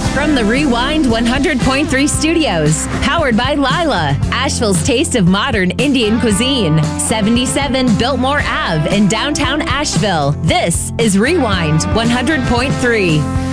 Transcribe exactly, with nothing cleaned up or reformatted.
From the Rewind one hundred point three studios, powered by Lila, Asheville's taste of modern Indian cuisine, seventy-seven Biltmore Ave in downtown Asheville. This is Rewind one hundred point three.